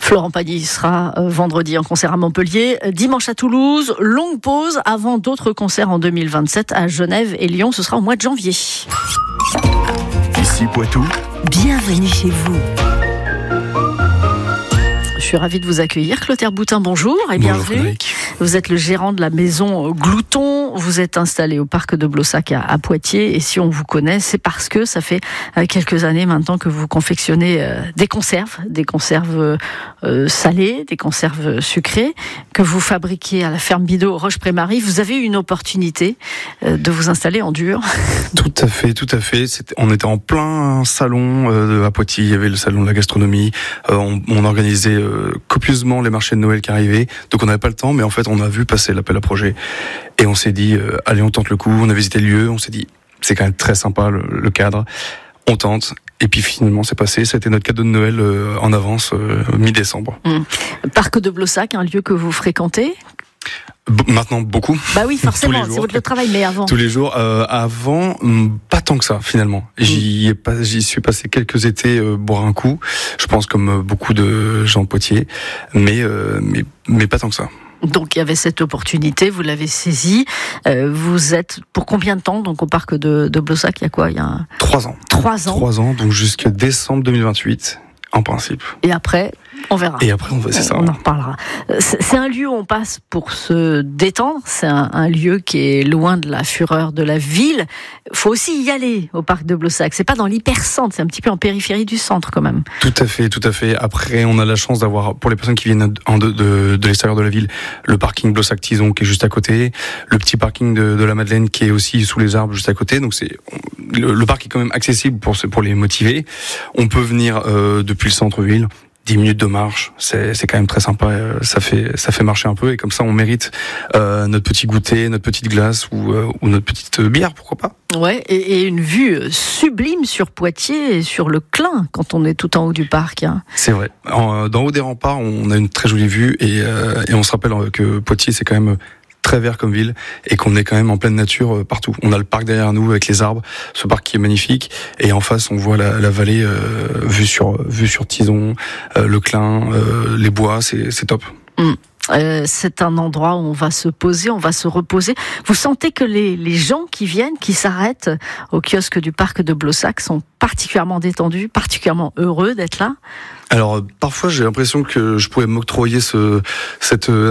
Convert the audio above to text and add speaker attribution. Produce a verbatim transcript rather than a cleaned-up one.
Speaker 1: Florent Pagny sera vendredi en concert à Montpellier, dimanche à Toulouse, longue pause avant d'autres concerts en deux mille vingt-sept à Genève et Lyon, ce sera au mois de janvier.
Speaker 2: Ici Poitou.
Speaker 1: Bienvenue chez vous. Je suis ravie de vous accueillir. Clotaire Boutin, bonjour et
Speaker 2: bonjour
Speaker 1: bienvenue.
Speaker 2: Frédéric.
Speaker 1: Vous êtes le gérant de la maison Glouton. Vous êtes installé au parc de Blossac à, à Poitiers. Et si on vous connaît, c'est parce que ça fait euh, quelques années maintenant que vous confectionnez euh, des conserves, des conserves euh, salées, des conserves sucrées, que vous fabriquez à la ferme Bidot Roche-Prémarie. Vous avez eu une opportunité euh, de vous installer en dur.
Speaker 2: Tout à fait, tout à fait. C'était, on était en plein salon euh, à Poitiers. Il y avait le salon de la gastronomie. Euh, on, on organisait euh, copieusement les marchés de Noël qui arrivaient. Donc on n'avait pas le temps, mais en fait on a vu passer l'appel à projet et on s'est dit euh, allez, on tente le coup. On a visité le lieu, on s'est dit c'est quand même très sympa le, le cadre, on tente. Et puis finalement c'est passé, c'était notre cadeau de Noël euh, en avance euh, mi-décembre.
Speaker 1: Mmh. Parc de Blossac, un lieu que vous fréquentez?
Speaker 2: B- maintenant beaucoup.
Speaker 1: Bah oui, forcément,
Speaker 2: jours.
Speaker 1: c'est votre travail, mais avant.
Speaker 2: Tous les jours. Euh, avant, pas tant que ça finalement. J'y ai pas, j'y suis passé quelques étés euh, boire un coup. Je pense comme beaucoup de gens de Poitiers, mais euh, mais mais pas tant que ça.
Speaker 1: Donc il y avait cette opportunité, vous l'avez saisie. Euh, vous êtes pour combien de temps donc au parc de, de Blossac? Il y a quoi? Il y a
Speaker 2: Trois ans.
Speaker 1: Trois ans.
Speaker 2: Trois ans, donc jusqu'à décembre deux mille vingt-huit, en principe.
Speaker 1: Et après, on verra.
Speaker 2: Et après, on va, c'est ça.
Speaker 1: On en reparlera. C'est, c'est un lieu où on passe pour se détendre. C'est un, un lieu qui est loin de la fureur de la ville. Il faut aussi y aller au parc de Blossac. C'est pas dans l'hypercentre, c'est un petit peu en périphérie du centre quand même.
Speaker 2: Tout à fait, tout à fait. Après, on a la chance d'avoir, pour les personnes qui viennent de, de, de l'extérieur de la ville, le parking Blossac-Tison qui est juste à côté, le petit parking de, de la Madeleine qui est aussi sous les arbres juste à côté. Donc c'est le, le parc est quand même accessible pour pour les motiver. On peut venir euh, depuis le centre-ville. dix minutes de marche, c'est, c'est quand même très sympa, ça fait, ça fait marcher un peu et comme ça on mérite euh, notre petit goûter, notre petite glace ou, euh, ou notre petite bière, pourquoi pas.
Speaker 1: Ouais, et, et une vue sublime sur Poitiers et sur le Clin quand on est tout en haut du parc. Hein.
Speaker 2: C'est vrai, en, d'en haut des remparts on a une très jolie vue et, euh, et on se rappelle que Poitiers c'est quand même très vert comme ville et qu'on est quand même en pleine nature partout. On a le parc derrière nous avec les arbres, ce parc qui est magnifique et en face on voit la, la vallée euh, vue sur vue sur Tison, euh, le Clin, euh, les bois, c'est, c'est top.
Speaker 1: Mmh. Euh, c'est un endroit où on va se poser, on va se reposer. Vous sentez que les, les gens qui viennent, qui s'arrêtent au kiosque du parc de Blossac sont particulièrement détendus, particulièrement heureux d'être là?
Speaker 2: Alors parfois j'ai l'impression que je pourrais m'octroyer ce cette